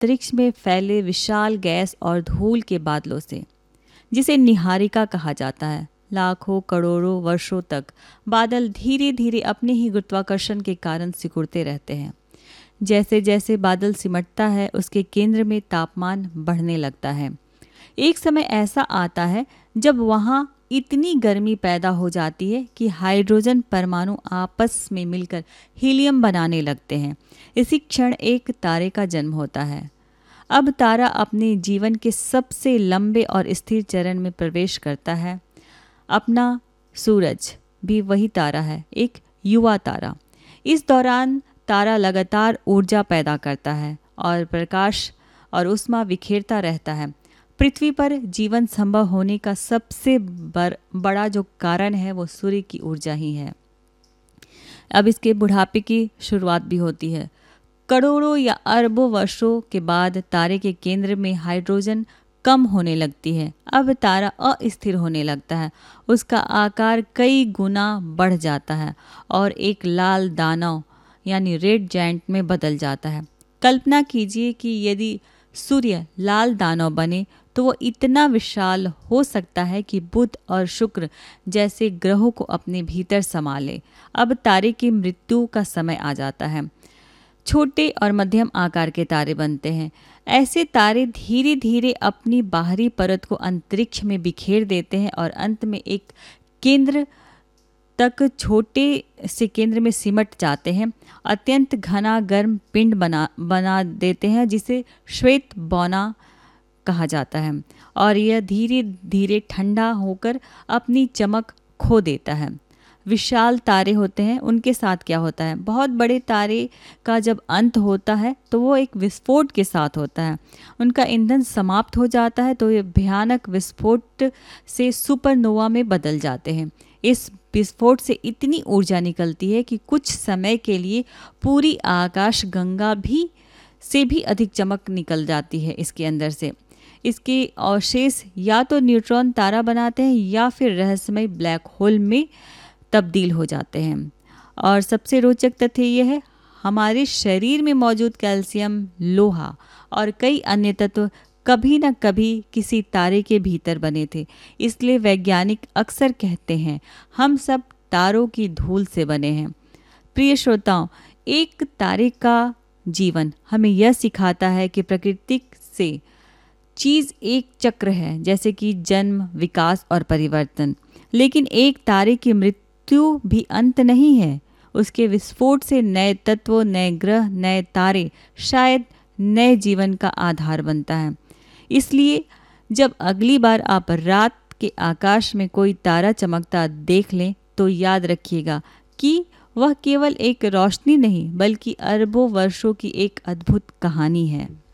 अंतरिक्ष में फैले विशाल गैस और धूल के बादलों से, जिसे निहारिका कहा जाता है। लाखों करोड़ों वर्षों तक बादल धीरे धीरे अपने ही गुरुत्वाकर्षण के कारण सिकुड़ते रहते हैं। जैसे जैसे बादल सिमटता है, उसके केंद्र में तापमान बढ़ने लगता है। एक समय ऐसा आता है जब वहाँ इतनी गर्मी पैदा हो जाती है कि हाइड्रोजन परमाणु आपस में मिलकर हीलियम बनाने लगते हैं। इसी क्षण एक तारे का जन्म होता है। अब तारा अपने जीवन के सबसे लंबे और स्थिर चरण में प्रवेश करता है। अपना सूरज भी वही तारा है, एक युवा तारा। इस दौरान तारा लगातार ऊर्जा पैदा करता है और प्रकाश और ऊष्मा बिखेरता रहता है। पृथ्वी पर जीवन संभव होने का सबसे बड़ा जो कारण है वो सूर्य की ऊर्जा ही है। अब इसके बुढ़ापे की शुरुआत भी होती है। करोड़ों या अरबों वर्षों के बाद तारे के केंद्र में हाइड्रोजन कम होने लगती है। अब तारा अस्थिर होने लगता है, उसका आकार कई गुना बढ़ जाता है और एक लाल दानव यानी रेड जायंट में बदल जाता है। कल्पना कीजिए कि यदि सूर्य लाल दानव बने तो वो इतना विशाल हो सकता है कि बुध और शुक्र जैसे ग्रहों को अपने भीतर समा ले। अब तारे की मृत्यु का समय आ जाता है। छोटे और मध्यम आकार के तारे बनते हैं। ऐसे तारे धीरे धीरे अपनी बाहरी परत को अंतरिक्ष में बिखेर देते हैं और अंत में एक केंद्र तक छोटे से केंद्र में सिमट जाते हैं। अत्यंत घना गर्म पिंड बना देते हैं, जिसे श्वेत बौना कहा जाता है, और यह धीरे धीरे ठंडा होकर अपनी चमक खो देता है। विशाल तारे होते हैं, उनके साथ क्या होता है? बहुत बड़े तारे का जब अंत होता है तो वो एक विस्फोट के साथ होता है। उनका ईंधन समाप्त हो जाता है तो ये भयानक विस्फोट से सुपरनोवा में बदल जाते हैं। इस विस्फोट से इतनी ऊर्जा निकलती है कि कुछ समय के लिए पूरी आकाश गंगा से भी अधिक चमक निकल जाती है इसके अंदर से। इसके अवशेष या तो न्यूट्रॉन तारा बनाते हैं या फिर रहस्यमय ब्लैक होल में तब्दील हो जाते हैं। और सबसे रोचक तथ्य यह है, हमारे शरीर में मौजूद कैल्शियम, लोहा और कई अन्य तत्व कभी न कभी किसी तारे के भीतर बने थे। इसलिए वैज्ञानिक अक्सर कहते हैं हम सब तारों की धूल से बने हैं। प्रिय श्रोताओं, एक तारे का जीवन हमें यह सिखाता है कि प्रकृति से चीज़ एक चक्र है, जैसे कि जन्म, विकास और परिवर्तन। लेकिन एक तारे की मृत्यु भी अंत नहीं है। उसके विस्फोट से नए तत्व, नए ग्रह, नए तारे, शायद नए जीवन का आधार बनता है। इसलिए जब अगली बार आप रात के आकाश में कोई तारा चमकता देख लें तो याद रखिएगा कि वह केवल एक रोशनी नहीं बल्कि अरबों वर्षों की एक अद्भुत कहानी है।